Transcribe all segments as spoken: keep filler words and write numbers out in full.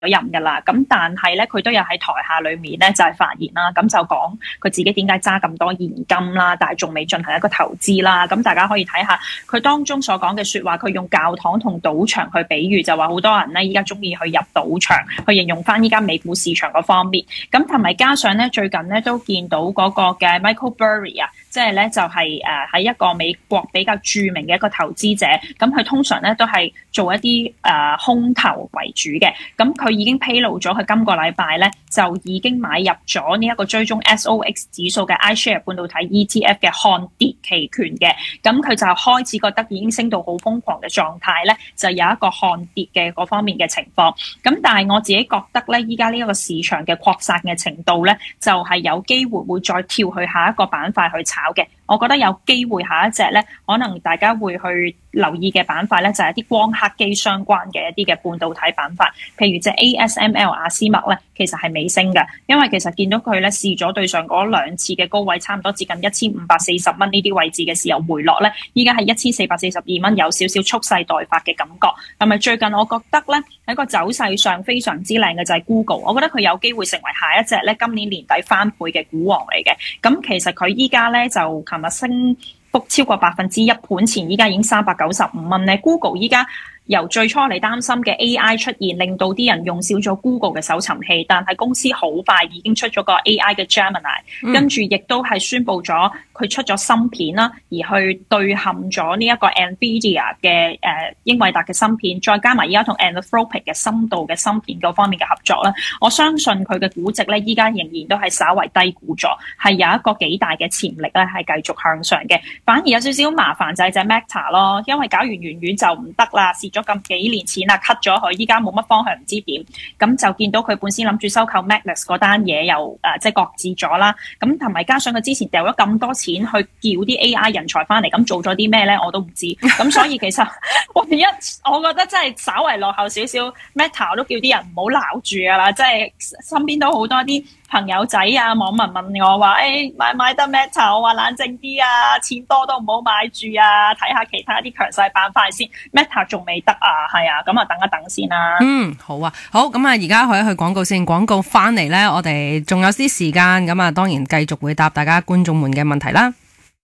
任㗎啦，咁但係咧佢都有喺台下裏面咧就係、是、發言啦，咁就講佢自己點解揸咁多現金啦，但係仲未進行一個投資啦，咁大家可以睇下佢當中所講嘅説話，佢用教堂同賭場去比喻，就話好多人咧依家中意去入賭場，去形容翻依家美股市場嗰方面，咁同埋加上咧最近咧都見到嗰個嘅 Michael Burry 啊。即係咧就係誒喺一個美國比較著名嘅一個投資者，咁佢通常咧都係做一啲誒、呃、空頭為主嘅，咁佢已經披露咗佢今個禮拜咧就已經買入咗呢一個追蹤 S O X 指數嘅 iShare 半導體 E T F 嘅看跌期權嘅，咁佢就開始覺得已經升到好瘋狂嘅狀態咧，就有一個看跌嘅嗰方面嘅情況，咁但係我自己覺得咧，依家呢一個市場嘅擴散嘅程度咧，就係、是、有機會會再跳去下一個板塊去炒嘅，我覺得有機會下一隻咧，可能大家會去留意嘅板塊咧，就係一啲光刻機相關嘅一啲嘅半導體板塊，譬如隻 A S M L 阿斯麥咧，其實係未升嘅，因為其實見到佢咧試咗對上嗰兩次嘅高位，差唔多接近一千五百四十蚊呢啲位置嘅時候回落咧，依家係一千四百四十二蚊，有少少蓄勢待發嘅感覺。咁咪最近我覺得咧喺個走勢上非常之靚嘅就係 Google， 我覺得佢有機會成為下一隻咧今年年底翻倍嘅股王嚟嘅。咁其實佢依家咧就琴日升幅超過百分之一，盤前依家已經三百九十五蚊咧。Google 依家由最初你擔心嘅 A I 出現，令到啲人用少咗 Google 嘅搜尋器，但係公司好快已經出咗個 A I 嘅 Gemini，嗯、跟住亦都係宣布咗佢出咗芯片啦，而去對撼咗呢一個 Nvidia 嘅誒、呃、英偉達嘅芯片，再加埋而家同 Anthropic 嘅深度嘅芯片嗰方面嘅合作啦，我相信佢嘅估值咧依家仍然都係稍為低估咗，係有一個幾大嘅潛力咧係繼續向上嘅。反而有少少麻煩就係隻 Meta 咯，因為搞完圓圓就唔得啦，蝕咗咁幾年錢啦 cut 咗佢，依家冇乜方向唔知點，咁就見到佢本身諗住收購 Matlabs 嗰單嘢又誒、呃、即係擱置咗啦，咁同埋加上佢之前掉咗咁多錢去叫啲 A I 人才翻嚟，咁做咗啲咩咧我都唔知，咁所以其實唯一我覺得真係稍為落後少少 Meta 都叫啲人唔好鬧住噶啦，即係身邊都好多啲朋友仔啊，網民問我話：誒、欸、買唔買得 Meta？ 我話冷靜啲啊，錢多都唔好買住啊，睇下其他啲強勢板塊先。Meta 仲未得啊，係啊，咁啊等一等先啦。 嗯，好啊，好咁啊，而家去一去廣告先，廣告翻嚟咧，我哋仲有啲時間，咁啊，當然繼續會答大家觀眾們嘅問題啦。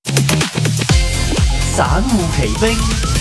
散戶奇兵。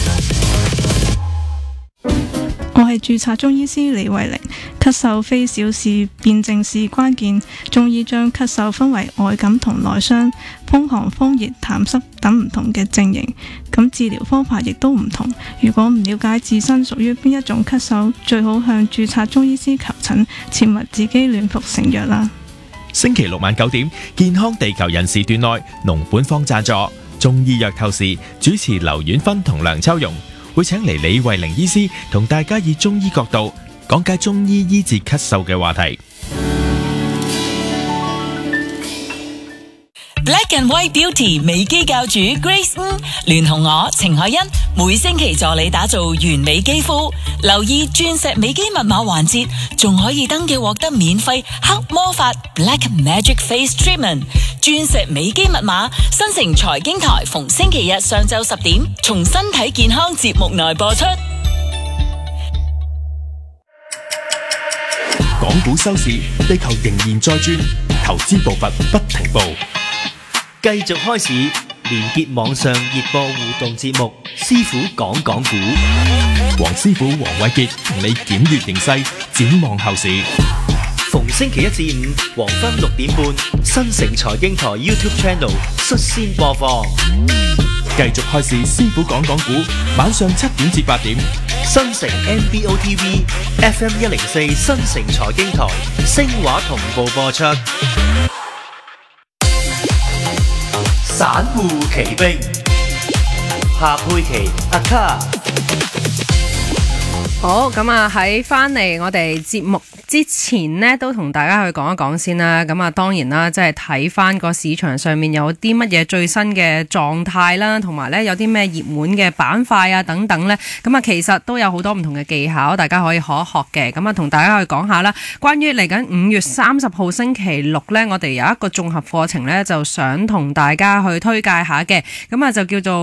我係註冊中醫師李慧玲，咳嗽非小事，辨證是關鍵。中醫將咳嗽分為外感同內傷、風寒、風熱、痰濕等唔同嘅症型，咁治療方法亦都唔同。如果唔了解自身屬於邊一種咳嗽，最好向註冊中醫師求診，切勿自己亂服成藥啦。 星期六晚九點，健康地球人時段內，農本方贊助中醫藥透視，主持劉婉芬同梁秋容。會請嚟李慧玲醫師同大家以中醫角度講解中醫醫治咳嗽嘅話題。 Black and White Beauty 美肌教主 Grace Ng 聯同我程海欣，每星期助你打造完美肌膚。留意鑽石美肌密碼環節，仲可以登記獲得免費黑魔法 Black Magic Face Treatment。鑽石美肌密碼，新城財經台逢星期日上晝十點，從身體健康節目內播出。 港股收市，地球仍然在轉，投資步伐不停步。 繼續開市，連結網上熱播互動節目，師傅講講股。 黃師傅黃偉傑同你檢閱形勢，展望後市。 逢星期一至五黃昏六點半，新城財經台 YouTube Channel 率先播放。 繼續開市，師傅講講股，晚上七點至八點。 新城 N B O T V F M 一零四新城財經台聲畫同步播出。散戶奇兵，夏佩琪阿卡。 好，咁啊喺翻嚟我哋節目之前呢，都同大家去講一講先啦。咁啊，當然啦，即係睇翻個市場上面有啲乜嘢最新嘅狀態啦，同埋呢有啲咩熱門嘅板塊啊等等呢。咁啊，其實都有好多唔同嘅技巧，大家可以學一學嘅。咁啊，同大家去講下啦。關於嚟緊五月三十號星期六呢，我哋有一個綜合課程呢，就想同大家去推介下嘅。咁啊，就叫做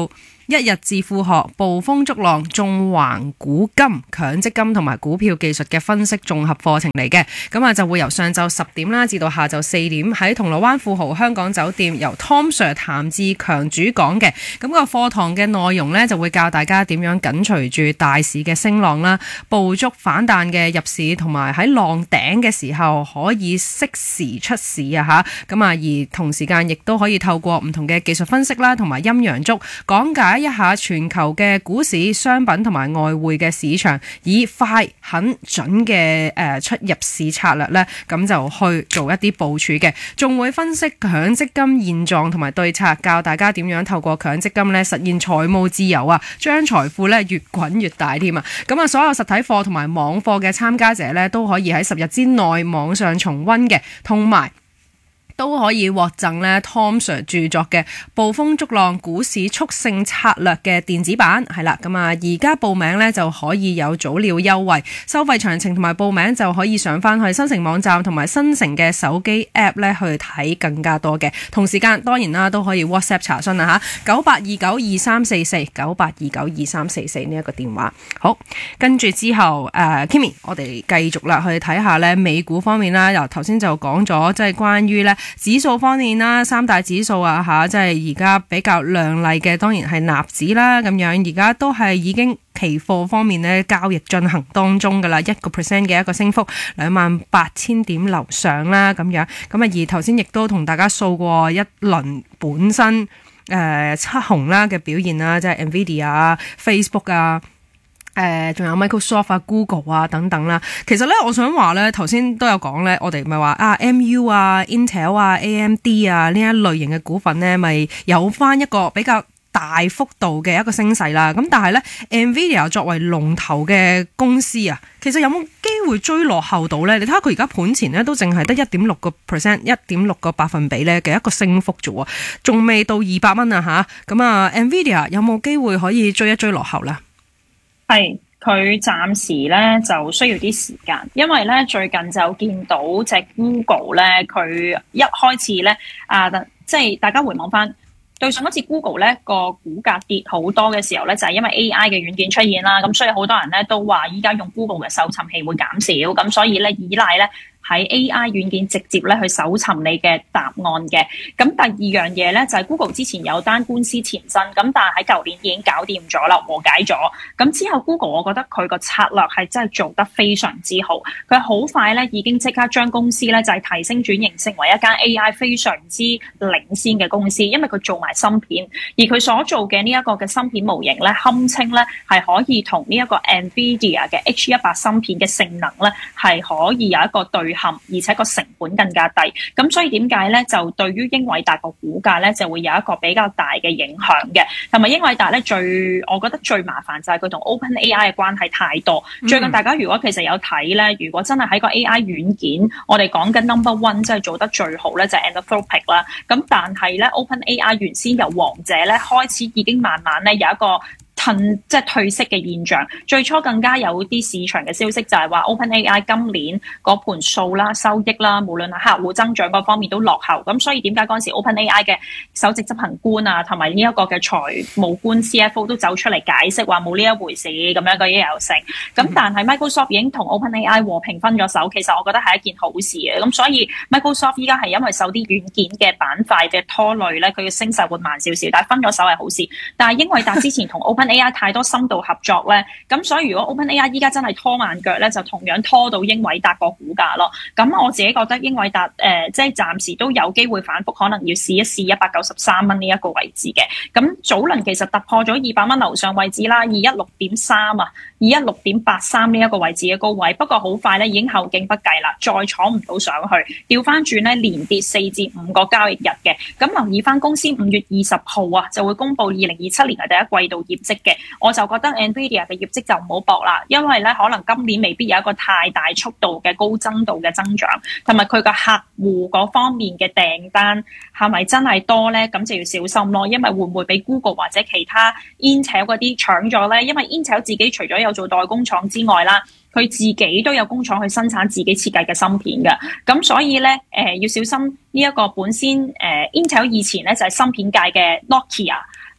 一日致富學、捕風捉浪、縱橫古今、強積金同埋股票技術嘅分析綜合課程嚟嘅。咁啊就會由上晝十點啦至到下晝四點喺銅鑼灣富豪香港酒店由 Tom Sir 譚志強主講嘅。咁個課堂嘅內容呢，就會教大家點樣緊隨住大市嘅升浪啦，捕捉反彈嘅入市，同埋喺浪頂嘅時候可以適時出市啊吓。咁啊而同時間亦都可以透過唔同嘅技術分析啦，同埋陰陽燭講解一下全球嘅股市、商品同埋外匯嘅市場，以快、狠、準嘅誒出入市策略呢，咁就去做一啲部署嘅，仲會分析強積金現狀同埋對策，教大家點樣透過強積金呢實現財務自由啊，將財富呢越滾越大添啊！咁啊，所有實體課同埋網課嘅參加者呢，都可以喺十日之內網上重溫嘅，同埋都可以獲贈咧 Tom Sir 著作嘅《捕風捉浪股市速勝策略》嘅電子版，係啦，咁啊而家報名咧就可以有早鳥優惠，收費詳情同埋報名就可以上翻去新城網站同埋新城嘅手機 App 咧去睇更加多嘅。同時間當然啦都可以 WhatsApp 查詢啊吓，九八二九二三四四九八二九二三四四呢一個電話。好，跟住之後誒、呃、Kimmy， 我哋繼續啦去睇下咧美股方面啦，由頭先就講咗即係關於咧。指數方面啦，三大指數啊吓，即係而家比較亮麗嘅，當然係納指啦咁樣，而家都係已經期貨方面咧交易進行當中噶啦，一個 percent 嘅一個升幅，兩萬八千點樓上啦咁樣，咁啊而頭先亦都同大家掃過一輪本身誒七雄啦嘅表現啦，即係 Nvidia 啊、Facebook 啊。誒，仲有 Microsoft 啊、Google 啊等等啦。其實咧，我想話咧，頭先都有講咧，我哋咪話啊 M U 啊、Intel 啊、A M D 啊呢一類型嘅股份咧，咪有翻一個比較大幅度嘅一個升勢啦。咁但係咧 Nvidia 作為龍頭嘅公司啊，其實有冇機會追落後到咧？你睇下佢而家盤前咧都淨係得一點六個 percent、一點六個百分比咧嘅一個升幅啫喎，仲未到二百蚊啊吓。咁啊 Nvidia 有冇機會可以追一追落後咧？ 係，佢暫時咧就需要啲時間，因為咧最近就見到隻 Google 咧，佢一開始咧啊，即係大家回望翻對上一次 Google 咧個股價跌好多嘅時候咧，就係因為 A I 嘅軟件出現啦，咁所以好多人咧都話依家用 Google 嘅搜尋器會減少，咁所以咧依賴咧。喺 A I 軟件直接咧去搜尋你嘅答案嘅。咁第二樣嘢咧就係 Google 之前有單官司纏身，咁但係喺舊年已經搞掂咗啦，和解咗。咁之後 Google 我覺得佢個策略係真係做得非常之好，佢好快咧已經即刻將公司咧就係提升轉型成為一間 A I 非常之領先嘅公司，因為佢做埋芯片，而佢所做嘅呢一個嘅芯片模型咧，堪稱咧係可以同呢一個 Nvidia 嘅 H 一百 芯片嘅性能咧係可以有一個對而且個成本更加低，咁所以點解咧就對於英偉達個股價咧就會有一個比較大嘅影響嘅，同埋英偉達咧最我覺得最麻煩就係佢同 OpenAI 嘅關係太多。最近大家如果其實有睇咧，如果真係喺個 A I 軟件，我哋講緊 number one 即係做得最好咧就係 Anthropic 啦，咁但係咧 OpenAI 原先由王者咧開始已經慢慢咧有一個即係退色嘅現象，最初更加有啲市場嘅消息就係話 OpenAI 今年嗰盤數啦、收益啦，無論係客戶增長嗰方面都落後，咁所以點解嗰陣時 OpenAI 嘅首席執行官啊，同埋呢一個嘅財務官 C F O 都走出嚟解釋話冇呢一回事咁樣嘅嘢有成，咁但係 Microsoft 已經同 OpenAI 和平分咗手，其實我覺得係一件好事嘅，咁所以 Microsoft 依家係因為受啲軟件嘅板塊嘅拖累咧，佢嘅升勢會慢少少，但係分咗手係好事。但係英偉達之前同 OpenAI A I 太多深度合作咧，咁所以如果 OpenAI 依家真係拖慢腳咧，就同樣拖到英偉達個股價咯。咁我自己覺得英偉達誒、呃，即係暫時都有機會反覆，可能要試一試一百九十三蚊呢一個位置嘅。咁早輪其實突破咗二百蚊樓上位置啦，二一六點三啊，二一六點八三呢一個位置嘅高位。不過好快咧已經後勁不繼啦，再坐唔到上去，調翻轉咧連跌四至五個交易日嘅。咁留意翻公司五月二十號啊，就會公布二零二七年嘅第一季度業績嘅。我就覺得 Nvidia 嘅業績就唔好搏啦，因為咧可能今年未必有一個太大速度嘅高增度嘅增長，同埋佢個客戶嗰方面嘅訂單係咪真係多咧？咁就要小心咯，因為會唔會俾 Google 或者其他 Intel 嗰啲搶咗咧？因為 Intel 自己除咗有做代工廠之外啦，佢自己都有工廠去生產自己設計嘅芯片嘅，咁所以咧誒、呃、要小心呢一個本身誒、呃、Intel 以前咧就係、是、芯片界嘅 Nokia。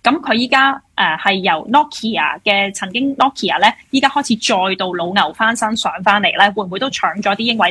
咁佢依家誒係由 Nokia 嘅曾經 Nokia 咧，依家開始再到老牛翻身上翻嚟咧，會唔會都搶咗啲英偉